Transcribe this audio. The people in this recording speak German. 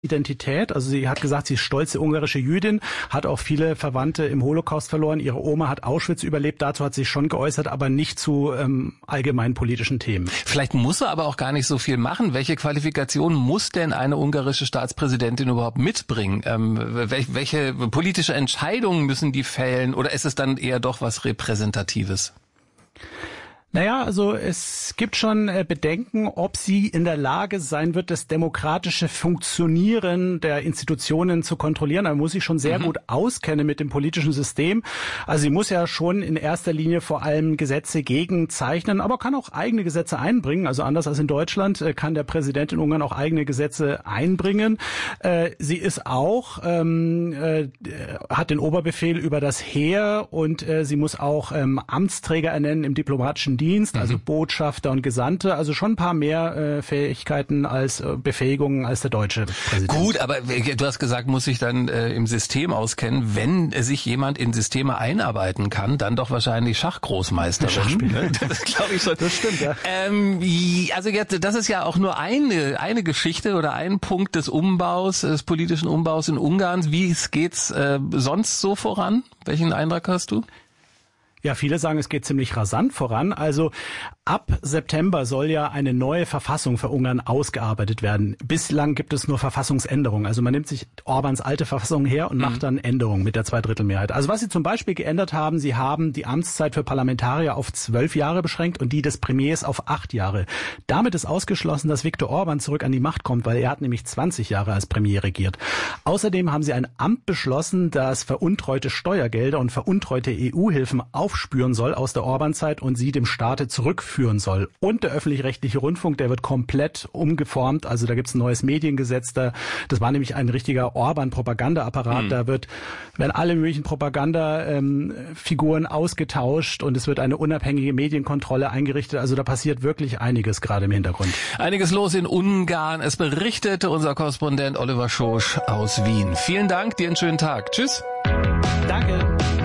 Identität. Also sie hat gesagt, sie ist stolze ungarische Jüdin, hat auch viele Verwandte im Holocaust verloren. Ihre Oma hat Auschwitz überlebt. Dazu hat sie sich schon geäußert, aber nicht zu allgemeinen politischen Themen. Vielleicht muss er aber auch gar nicht so viel machen. Welche Qualifikation muss denn eine ungarische Staatspräsidentin überhaupt mitbringen? Welche politische Entscheidungen müssen die fällen? Oder ist es dann eher doch was Repräsentatives? Naja, also es gibt schon Bedenken, ob sie in der Lage sein wird, das demokratische Funktionieren der Institutionen zu kontrollieren. Da muss sie schon sehr gut auskennen mit dem politischen System. Also sie muss ja schon in erster Linie vor allem Gesetze gegenzeichnen, aber kann auch eigene Gesetze einbringen. Also anders als in Deutschland kann der Präsident in Ungarn auch eigene Gesetze einbringen. Sie ist auch, hat den Oberbefehl über das Heer und sie muss auch Amtsträger ernennen im diplomatischen Dienst, also Botschafter und Gesandte, also schon ein paar mehr Fähigkeiten als Befähigungen als der deutsche Präsident. Gut, aber du hast gesagt, muss sich dann im System auskennen. Wenn sich jemand in Systeme einarbeiten kann, dann doch wahrscheinlich Schachgroßmeisterin. Ne? Das glaube ich schon. Das stimmt, ja. Also jetzt, das ist ja auch nur eine Geschichte oder ein Punkt des Umbaus, des politischen Umbaus in Ungarn. Wie geht's sonst so voran? Welchen Eindruck hast du? Ja, viele sagen, es geht ziemlich rasant voran. Also ab September soll ja eine neue Verfassung für Ungarn ausgearbeitet werden. Bislang gibt es nur Verfassungsänderungen. Also man nimmt sich Orbáns alte Verfassung her und macht dann Änderungen mit der Zweidrittelmehrheit. Also was sie zum Beispiel geändert haben, sie haben die Amtszeit für Parlamentarier auf 12 Jahre beschränkt und die des Premiers auf 8 Jahre. Damit ist ausgeschlossen, dass Viktor Orbán zurück an die Macht kommt, weil er hat nämlich 20 Jahre als Premier regiert. Außerdem haben sie ein Amt beschlossen, das veruntreute Steuergelder und veruntreute EU-Hilfen aufspüren soll aus der Orbán-Zeit und sie dem Staate zurückführen soll. Und der öffentlich-rechtliche Rundfunk, der wird komplett umgeformt. Also da gibt's ein neues Mediengesetz. Das war nämlich ein richtiger Orbán-Propagandaapparat. Da werden alle möglichen Propagandafiguren ausgetauscht und es wird eine unabhängige Medienkontrolle eingerichtet. Also da passiert wirklich einiges gerade im Hintergrund. Einiges los in Ungarn. Es berichtete unser Korrespondent Oliver Schosch aus Wien. Vielen Dank, dir einen schönen Tag. Tschüss. Danke.